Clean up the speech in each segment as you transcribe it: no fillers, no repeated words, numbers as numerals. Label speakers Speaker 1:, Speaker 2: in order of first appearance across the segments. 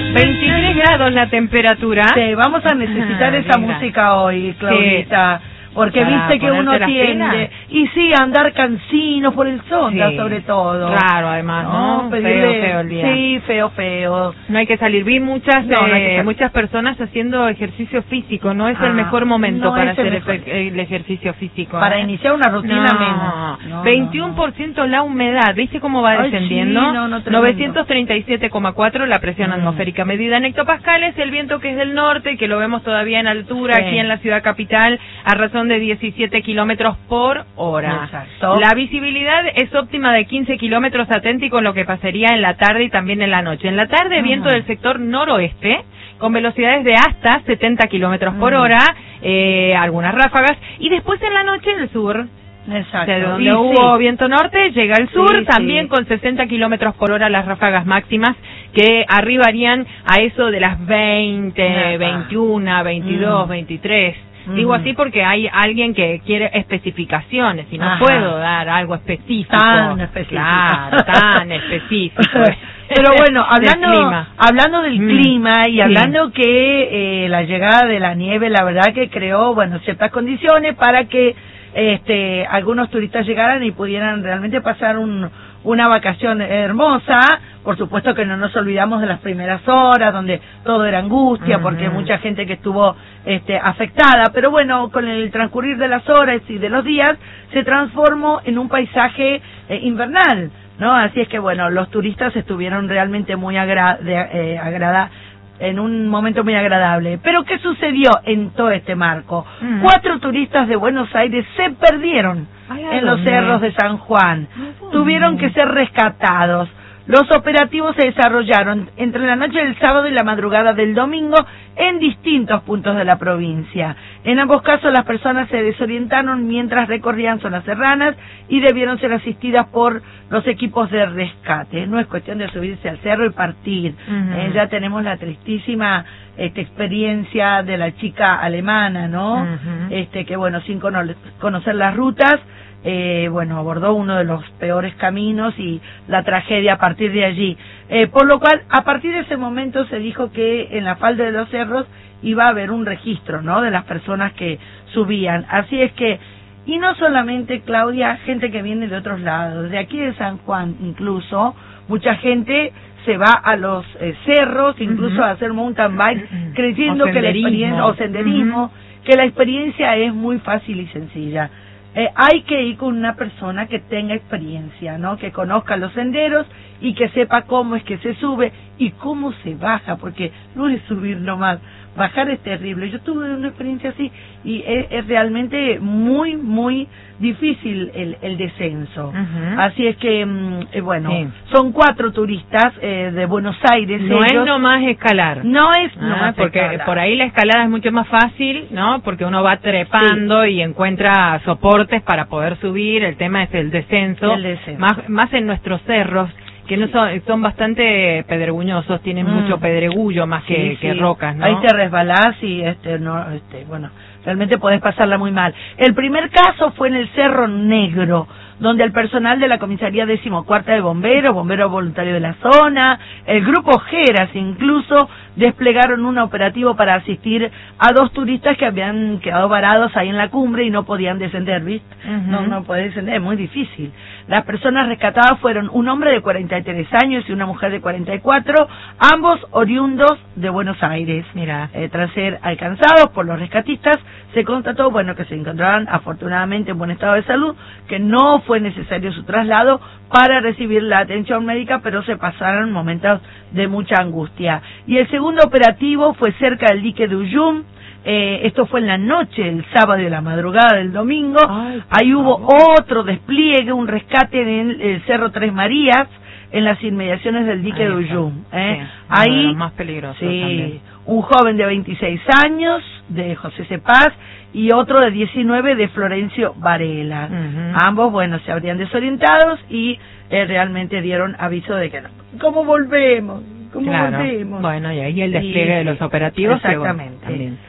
Speaker 1: 23 grados la temperatura.
Speaker 2: Sí, vamos a necesitar esa música hoy, Claudita. Sí. Porque viste que uno tiende, y sí, andar cansino por el sonda, sobre todo.
Speaker 1: Claro, además, ¿no? Feo el día.
Speaker 2: Sí, feo.
Speaker 1: No hay que salir. Vi muchas personas haciendo ejercicio físico. No es el mejor momento para hacer el ejercicio físico.
Speaker 2: Para iniciar una rutina menos.
Speaker 1: 21% la humedad. ¿Viste cómo va descendiendo?
Speaker 2: Sí,
Speaker 1: 937,4 la presión atmosférica medida en hectopascales. El viento que es del norte, que lo vemos todavía en altura aquí en la ciudad capital, a razón de 17 kilómetros por hora.
Speaker 2: Exacto.
Speaker 1: La visibilidad es óptima de 15 kilómetros, atenti con lo que pasaría en la tarde y también en la noche. En la tarde, viento del sector noroeste, con velocidades de hasta 70 kilómetros por hora, algunas ráfagas, y después en la noche el sur.
Speaker 2: Exacto.
Speaker 1: De donde hubo viento norte, llega el sur, también con 60 kilómetros por hora las ráfagas máximas, que arribarían a eso de las 20, 21, 22, 23. Digo así porque hay alguien que quiere especificaciones y no puedo dar algo específico.
Speaker 2: Tan específico.
Speaker 1: Claro, tan específico.
Speaker 2: Pero bueno, hablando del clima y hablando que la llegada de la nieve, la verdad que creó, ciertas condiciones para que algunos turistas llegaran y pudieran realmente pasar una vacación hermosa. Por supuesto que no nos olvidamos de las primeras horas, donde todo era angustia, porque mucha gente que estuvo afectada, pero bueno, con el transcurrir de las horas y de los días, se transformó en un paisaje invernal, ¿no? Así es que bueno, los turistas estuvieron realmente muy en un momento muy agradable. Pero ¿qué sucedió en todo este marco? 4 turistas de Buenos Aires se perdieron en los cerros de San Juan. Tuvieron que ser rescatados. Los operativos se desarrollaron entre la noche del sábado y la madrugada del domingo en distintos puntos de la provincia. En ambos casos las personas se desorientaron mientras recorrían zonas serranas y debieron ser asistidas por los equipos de rescate. No es cuestión de subirse al cerro y partir. Ya tenemos la tristísima experiencia de la chica alemana, ¿no? Que bueno, sin conocer las rutas, abordó uno de los peores caminos y la tragedia a partir de allí. Por lo cual, a partir de ese momento se dijo que en la falda de los cerros iba a haber un registro, ¿no?, de las personas que subían. Así es que, y no solamente, Claudia, gente que viene de otros lados, de aquí de San Juan incluso, mucha gente se va a los cerros, incluso a hacer mountain bike, creyendo que la experiencia, o senderismo, que la experiencia es muy fácil y sencilla. Hay que ir con una persona que tenga experiencia, ¿no?, que conozca los senderos y que sepa cómo es que se sube y cómo se baja, porque no es subir nomás, bajar es terrible. Yo tuve una experiencia así y es realmente muy, muy difícil el descenso. Así es que, son 4 turistas de Buenos Aires.
Speaker 1: No es nomás escalar.
Speaker 2: No es nomás
Speaker 1: porque
Speaker 2: escalar.
Speaker 1: Por ahí la escalada es mucho más fácil, ¿no? Porque uno va trepando y encuentra soportes para poder subir. El tema es el descenso. Más en nuestros cerros, que no son bastante pedregoñosos, tienen mucho pedregullo más que rocas, ¿no?
Speaker 2: Ahí te resbalás y realmente podés pasarla muy mal. El primer caso fue en el Cerro Negro, donde el personal de la Comisaría 14ª de Bomberos voluntarios de la zona, el Grupo Geras incluso, desplegaron un operativo para asistir a 2 turistas que habían quedado varados ahí en la cumbre y no podían descender, ¿viste? No podés descender, es muy difícil. Las personas rescatadas fueron un hombre de 43 años y una mujer de 44, ambos oriundos de Buenos Aires.
Speaker 1: Mira,
Speaker 2: tras ser alcanzados por los rescatistas, se constató, que se encontraban afortunadamente en buen estado de salud, que no fue necesario su traslado para recibir la atención médica, pero se pasaron momentos de mucha angustia. Y el segundo operativo fue cerca del dique de Uyum. Esto fue en la noche, el sábado y la madrugada del domingo. Ahí hubo otro despliegue, un rescate en el Cerro Tres Marías, en las inmediaciones del dique de Uyum. Ahí,
Speaker 1: los más peligrosos también.
Speaker 2: Un joven de 26 años, de José Cepaz, y otro de 19, de Florencio Varela. Ambos, se habrían desorientado y realmente dieron aviso de que no. ¿Cómo volvemos? ¿Cómo volvemos?
Speaker 1: Bueno, y ahí el despliegue de los operativos.
Speaker 2: Exactamente.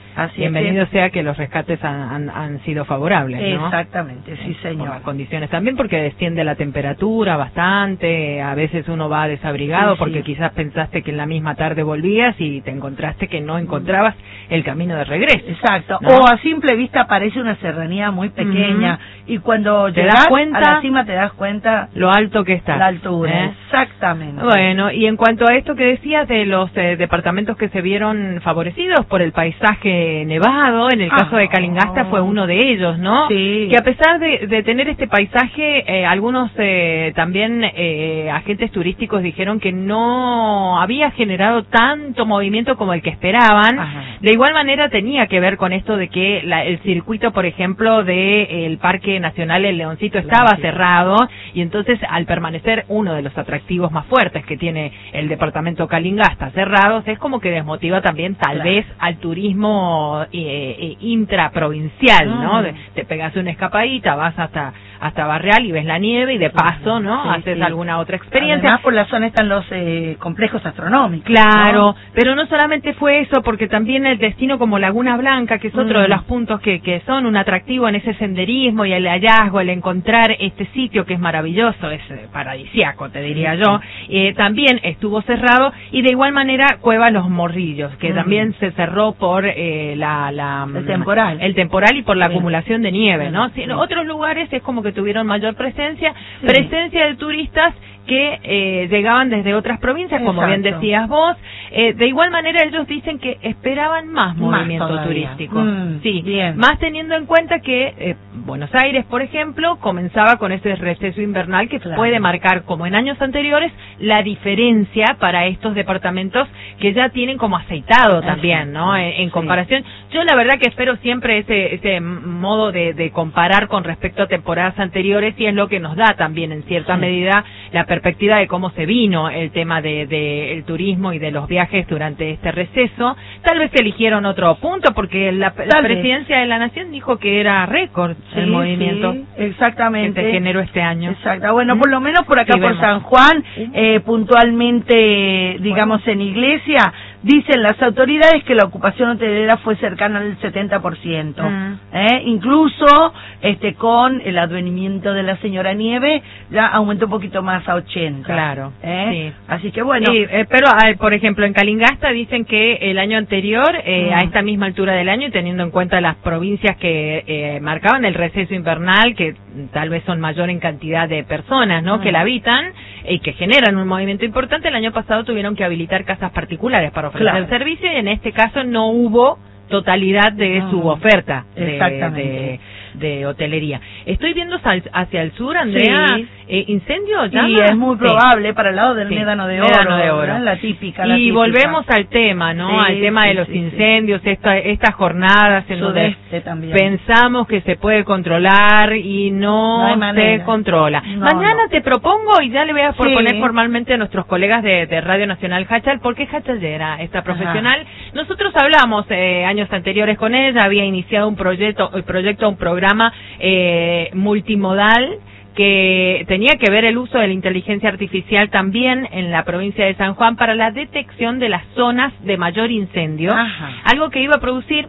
Speaker 1: bienvenido sea que los rescates han sido favorables, ¿no?
Speaker 2: Exactamente, sí, señor.
Speaker 1: Por las condiciones también, porque desciende la temperatura bastante, a veces uno va desabrigado porque quizás pensaste que en la misma tarde volvías y te encontraste que no encontrabas el camino de regreso.
Speaker 2: Exacto,
Speaker 1: ¿no?
Speaker 2: o a simple vista parece una serranía muy pequeña y cuando llegas a la cima te das cuenta
Speaker 1: lo alto que está.
Speaker 2: La altura, exactamente.
Speaker 1: Bueno, y en cuanto a esto que decías de los departamentos que se vieron favorecidos por el paisaje nevado, en el caso de Calingasta fue uno de ellos, ¿no?
Speaker 2: Sí.
Speaker 1: Que a pesar de tener este paisaje, algunos también agentes turísticos dijeron que no había generado tanto movimiento como el que esperaban. De igual manera tenía que ver con esto de que el circuito, por ejemplo, del Parque Nacional El Leoncito estaba cerrado, y entonces al permanecer uno de los atractivos más fuertes que tiene el departamento Calingasta cerrados, es como que desmotiva también tal vez al turismo intraprovincial, ¿no? Te pegas una escapadita, vas hasta Barreal y ves la nieve y de paso, ¿no? Haces alguna otra experiencia.
Speaker 2: Además por la zona están los complejos astronómicos.
Speaker 1: Claro,
Speaker 2: ¿no?
Speaker 1: pero no solamente fue eso, porque también el destino como Laguna Blanca, que es otro de los puntos que son un atractivo en ese senderismo y el hallazgo, el encontrar este sitio que es maravilloso, es paradisíaco, te diría yo, también estuvo cerrado, y de igual manera Cueva Los Morrillos, que también se cerró por el temporal y por la acumulación de nieve, ¿no? En otros lugares es como que tuvieron mayor presencia de turistas que llegaban desde otras provincias, como bien decías vos. De igual manera ellos dicen que esperaban más movimiento turístico.
Speaker 2: Bien.
Speaker 1: Más teniendo en cuenta que Buenos Aires, por ejemplo, comenzaba con ese receso invernal que puede marcar, como en años anteriores, la diferencia para estos departamentos que ya tienen como aceitado también, ¿no? En comparación, yo la verdad que espero siempre ese modo de comparar con respecto a temporadas anteriores, y es lo que nos da también en cierta medida la perspectiva de cómo se vino el tema de el turismo y de los viajes durante este receso. Tal vez eligieron otro punto porque la presidencia de la Nación dijo que era récord el movimiento
Speaker 2: exactamente
Speaker 1: que se generó este año.
Speaker 2: Exacto. Bueno, por lo menos por acá por San Juan, puntualmente, digamos, en Iglesia, dicen las autoridades que la ocupación hotelera fue cercana al 70%. Incluso con el advenimiento de la señora Nieve ya aumentó un poquito más a 80.
Speaker 1: Claro. Sí.
Speaker 2: Así que bueno.
Speaker 1: Pero por ejemplo en Calingasta dicen que el año anterior, a esta misma altura del año, y teniendo en cuenta las provincias que marcaban el receso invernal, que tal vez son mayor en cantidad de personas, ¿no? Que la habitan y que generan un movimiento importante, el año pasado tuvieron que habilitar casas particulares para ofrecer el servicio, y en este caso no hubo totalidad de su oferta de hotelería. Estoy viendo hacia el sur, Andrea, incendio ya.
Speaker 2: Y es muy probable para el lado del Médano de Oro, ¿no? La típica.
Speaker 1: Y volvemos al tema, ¿no? Al tema de los incendios, estas jornadas en donde pensamos que se puede controlar y no se controla. Mañana te propongo, y ya le voy a proponer formalmente a nuestros colegas de Radio Nacional Hachal, porque es hachallera, esta profesional. Nosotros hablamos años anteriores con ella, había iniciado un programa multimodal que tenía que ver el uso de la inteligencia artificial también en la provincia de San Juan para la detección de las zonas de mayor incendio, algo que iba a producir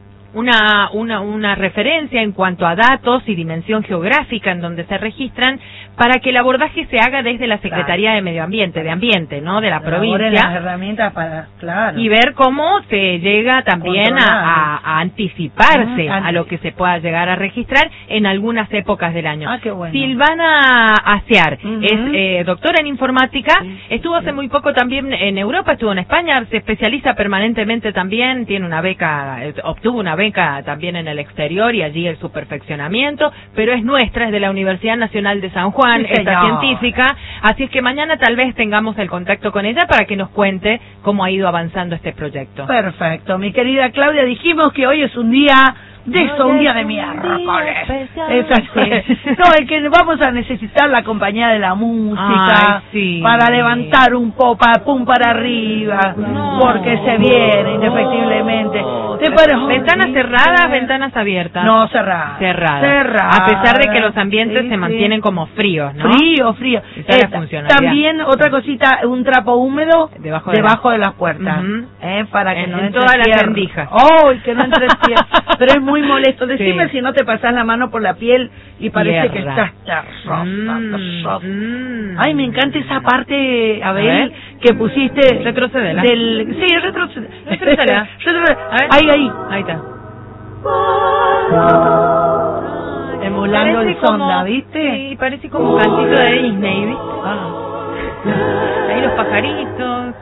Speaker 1: una referencia en cuanto a datos y dimensión geográfica en donde se registran, para que el abordaje se haga desde la Secretaría de Medio Ambiente, ¿no? De la provincia.
Speaker 2: Las herramientas para,
Speaker 1: y ver cómo se llega también a anticiparse a lo que se pueda llegar a registrar en algunas épocas del año.
Speaker 2: Qué bueno.
Speaker 1: Silvana Aciar es doctora en informática, estuvo hace muy poco también en Europa, estuvo en España, se especializa permanentemente también, tiene una beca, obtuvo una beca también en el exterior y allí su perfeccionamiento, pero es nuestra, es de la Universidad Nacional de San Juan, esta científica, así es que mañana tal vez tengamos el contacto con ella para que nos cuente cómo ha ido avanzando este proyecto.
Speaker 2: Perfecto, mi querida Claudia, dijimos que hoy es un día de eso, un día de miércoles. Exacto. No, el que vamos a necesitar la compañía de la música para levantar un pum para arriba, porque se viene indefectiblemente.
Speaker 1: ¿Ventanas cerradas, ventanas abiertas?
Speaker 2: No, cerradas.
Speaker 1: A pesar de que los ambientes se mantienen como fríos, ¿no?
Speaker 2: Frío. También otra cosita, un trapo húmedo debajo de las puertas, para que no entre
Speaker 1: todas las rendijas.
Speaker 2: Que no entre tierra. Pero es muy molesto. Decime si no te pasás la mano por la piel y parece que estás rosa. Ay, me encanta esa parte, Abel, que pusiste.
Speaker 1: Retrocedela.
Speaker 2: Sí, retrocedela. Ahí está. Emulando
Speaker 1: parece
Speaker 2: el sonda, ¿viste?
Speaker 1: Sí, parece como un cantito de Disney, ¿viste? Ahí los pajaritos.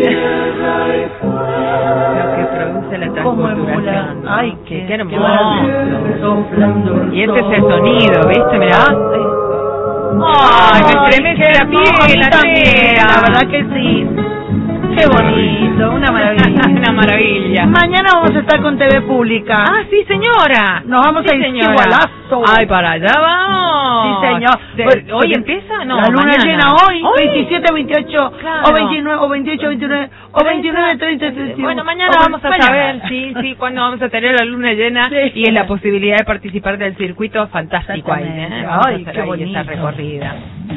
Speaker 1: Lo que produce la transculturación.
Speaker 2: Ay,
Speaker 1: qué hermoso. Y ese es el sonido, ¿viste? Mirá. Ay, me estremece la piel,
Speaker 2: la verdad que sí. Qué bonito, una maravilla.
Speaker 1: Una maravilla.
Speaker 2: Mañana vamos a estar con TV Pública.
Speaker 1: Sí, señora.
Speaker 2: Nos vamos a ir igualazo.
Speaker 1: Ay, para allá vamos.
Speaker 2: Sí, señor.
Speaker 1: ¿Hoy empieza? No,
Speaker 2: la luna
Speaker 1: mañana.
Speaker 2: Llena hoy, 27, 28, o 29, o 28, 29, o 29, 30, 31.
Speaker 1: Bueno, mañana vamos a saber, cuándo vamos a tener la luna llena y en la posibilidad de participar del circuito fantástico ahí.
Speaker 2: Ay, qué bonita
Speaker 1: esa recorrida.